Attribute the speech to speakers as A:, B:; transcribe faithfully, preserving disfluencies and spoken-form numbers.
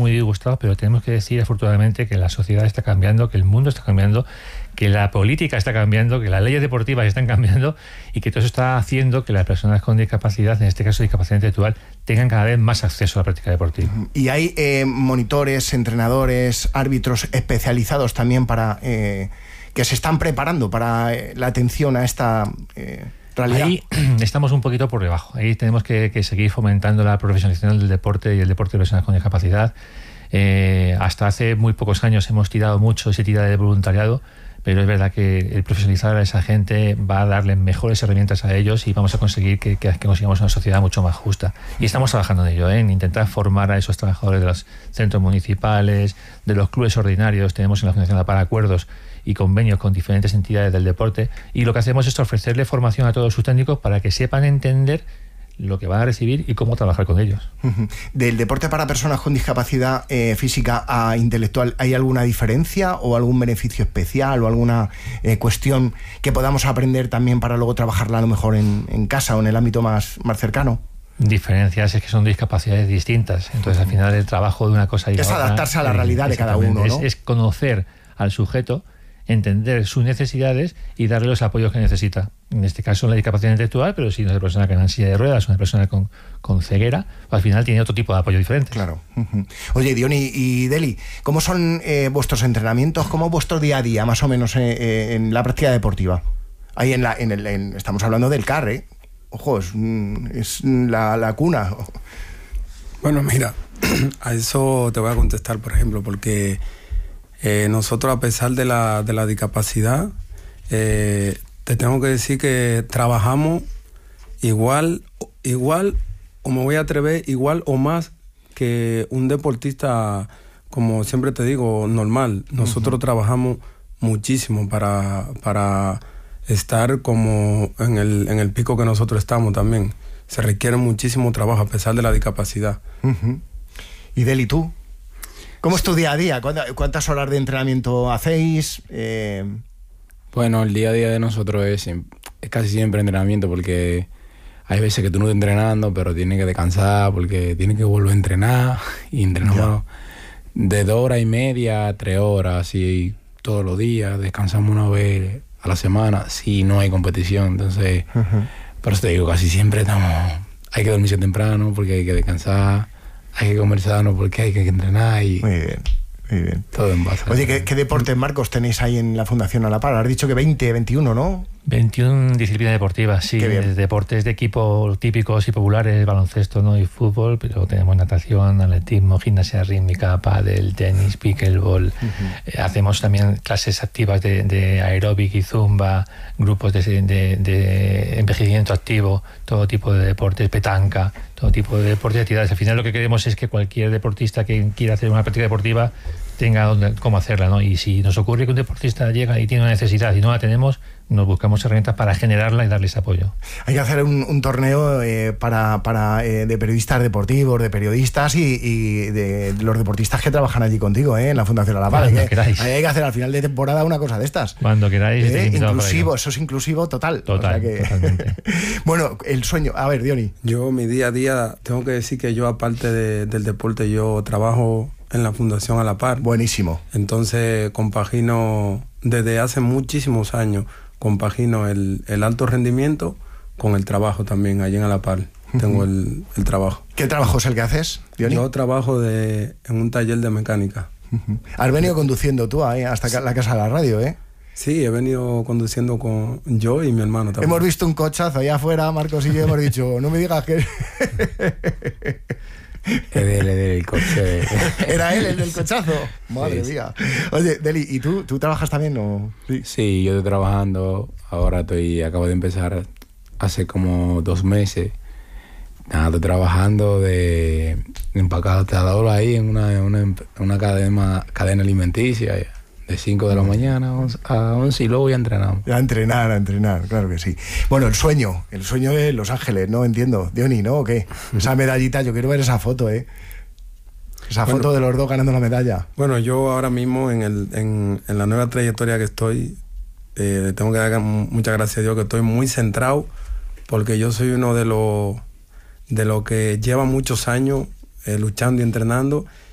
A: muy disgustados, pero tenemos que decir afortunadamente que la sociedad está cambiando, que el mundo está cambiando, que la política está cambiando, que las leyes deportivas están cambiando y que todo eso está haciendo que las personas con discapacidad, en este caso discapacidad intelectual, tengan cada vez más acceso a la práctica deportiva.
B: Y hay eh, monitores, entrenadores, árbitros especializados también para eh, que se están preparando para eh, la atención a esta eh, realidad.
A: Ahí estamos un poquito por debajo. Ahí tenemos que, que seguir fomentando la profesionalización del deporte y el deporte de personas con discapacidad. Eh, hasta hace muy pocos años hemos tirado mucho ese tira de voluntariado, pero es verdad que el profesionalizar a esa gente va a darle mejores herramientas a ellos y vamos a conseguir que, que, que consigamos una sociedad mucho más justa. Y estamos trabajando en ello, ¿eh? En intentar formar a esos trabajadores de los centros municipales, de los clubes ordinarios. Tenemos en la Fundación La Par acuerdos y convenios con diferentes entidades del deporte, y lo que hacemos es ofrecerle formación a todos sus técnicos para que sepan entender lo que van a recibir y cómo trabajar con ellos.
B: Uh-huh. Del deporte para personas con discapacidad eh, física a intelectual, ¿hay alguna diferencia o algún beneficio especial o alguna eh, cuestión que podamos aprender también para luego trabajarla a lo mejor en, en casa o en el ámbito más, más cercano?
A: Diferencias es que son discapacidades distintas, entonces al final el trabajo de una cosa y la
B: es
A: otra...
B: Es adaptarse a la realidad de cada uno, ¿no?
A: Es, es conocer al sujeto, entender sus necesidades y darle los apoyos que necesita. En este caso la discapacidad intelectual, pero si no es una persona que anda en silla de ruedas, una persona con, con ceguera, al final tiene otro tipo de apoyo diferente.
B: Claro. Uh-huh. Oye, Diony y Deli, ¿cómo son eh, vuestros entrenamientos? ¿Cómo es vuestro día a día, más o menos, eh, eh, en la práctica deportiva? Ahí en la, en el, en, estamos hablando del C A R, ¿eh? Ojo, es, es la, la cuna.
C: Bueno, mira, a eso te voy a contestar, por ejemplo, porque Eh, nosotros, a pesar de la, de la discapacidad, eh, te tengo que decir que trabajamos igual, igual, o me voy a atrever, igual o más que un deportista, como siempre te digo, normal. Nosotros uh-huh. trabajamos muchísimo para, para estar como en el, en el pico que nosotros estamos también. Se requiere muchísimo trabajo a pesar de la discapacidad.
B: Uh-huh. ¿Y Deli, tú? ¿Cómo es tu día a día? ¿Cuántas horas de entrenamiento hacéis? Eh...
D: Bueno, el día a día de nosotros es, es casi siempre entrenamiento, porque hay veces que tú no estás entrenando, pero tienes que descansar porque tienes que volver a entrenar. Y entrenamos de dos horas y media a tres horas, así todos los días. Descansamos una vez a la semana, si no hay competición. Entonces, uh-huh. por eso te digo, casi siempre estamos... Hay que dormirse temprano porque hay que descansar. Hay que comer sano porque hay que entrenar y...
B: Muy bien, muy bien.
D: Todo en base.
B: Oye, ¿qué, qué deportes, Marcos, tenéis ahí en la Fundación A La Par? Has dicho que veinte, veintiuno, ¿no?
A: veintiuna disciplinas deportivas, sí. Deportes de equipo típicos y populares, baloncesto, ¿no? Y fútbol, pero tenemos natación, atletismo, gimnasia rítmica, pádel, tenis, pickleball. Uh-huh. Eh, hacemos también clases activas de, de aeróbic y zumba, grupos de, de, de envejecimiento activo, todo tipo de deportes, petanca, todo tipo de deportes y actividades. Al final lo que queremos es que cualquier deportista que quiera hacer una práctica deportiva tenga donde, cómo hacerla, ¿no? Y si nos ocurre que un deportista llega y tiene una necesidad y no la tenemos, nos buscamos herramientas para generarla y darles apoyo.
B: Hay que hacer un, un torneo eh, para, para eh, de periodistas deportivos, de periodistas y, y de, de los deportistas que trabajan allí contigo, eh, en la Fundación A La Par.
A: Cuando
B: eh,
A: queráis.
B: Hay que hacer al final de temporada una cosa de estas.
A: Cuando queráis.
B: Eh, inclusivo, eso es inclusivo total.
A: Total,
B: o sea que...
A: totalmente.
B: Bueno, el sueño. A ver, Diony.
C: Yo, mi día a día, tengo que decir que yo, aparte de, del deporte, yo trabajo en la Fundación A La Par.
B: Buenísimo.
C: Entonces, compagino desde hace muchísimos años, compagino el, el alto rendimiento con el trabajo también, allí en A La Par. Uh-huh. Tengo el, el trabajo.
B: ¿Qué trabajo es el que haces, Diony?
C: Yo trabajo de, en un taller de mecánica.
B: Uh-huh. Has venido conduciendo tú eh, hasta la casa de la radio, ¿eh?
C: Sí, he venido conduciendo con yo y mi hermano también.
B: Hemos visto un cochazo allá afuera, Marcos y yo hemos dicho, no me digas que...
D: El, el, el coche.
B: Era él el del cochazo. Madre sí, mía. Oye, Deli, ¿y tú, tú trabajas también o...?
D: Sí. Sí, yo estoy trabajando. Ahora estoy, acabo de empezar hace como dos meses. Nada, estoy trabajando de empacador ahí en una, una, una cadena, cadena alimenticia. De cinco de la mañana a once y luego ya entrenamos.
B: A entrenar, a entrenar, claro que sí. Bueno, el sueño, el sueño de Los Ángeles, ¿no? Entiendo. Diony, ¿no? ¿O qué? Esa medallita, yo quiero ver esa foto, ¿eh? Esa bueno, foto de los dos ganando la medalla.
C: Bueno, yo ahora mismo en, el, en, en la nueva trayectoria que estoy, eh, tengo que dar muchas gracias a Dios que estoy muy centrado, porque yo soy uno de los de los que lleva muchos años eh, luchando y entrenando,